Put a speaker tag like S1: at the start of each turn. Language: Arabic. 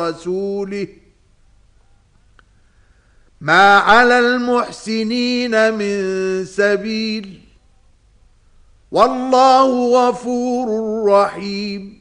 S1: ورسوله ما على المحسنين من سبيل والله غفور رحيم